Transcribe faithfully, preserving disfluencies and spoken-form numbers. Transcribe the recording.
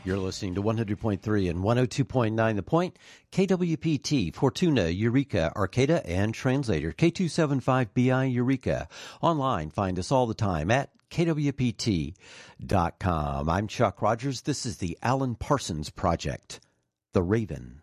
You're listening to one hundred point three and one oh two point nine The Point, K W P T, Fortuna, Eureka, Arcata, and Translator, K two seventy-five B I Eureka. Online, find us all the time at K W P T dot com. I'm Chuck Rogers. This is the Alan Parsons Project, The Raven.